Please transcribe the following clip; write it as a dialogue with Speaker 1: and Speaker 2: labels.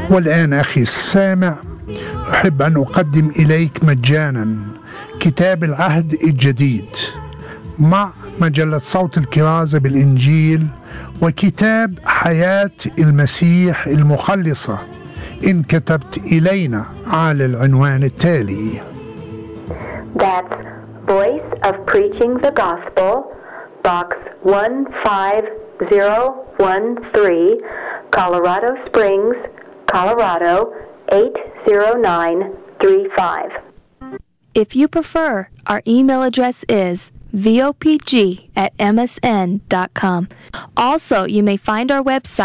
Speaker 1: والآن أخي السامع، أحب أن أقدم إليك مجانا كتاب العهد الجديد مع مجلة صوت الكرازة بالإنجيل وكتاب حياة المسيح المخلصة إن كتبت إلينا على العنوان التالي.
Speaker 2: That's Voice of Preaching the Gospel, Box 15013, Colorado Springs, Colorado 80935.
Speaker 3: If you prefer, our email address is vopg@msn.com. Also, you may find our website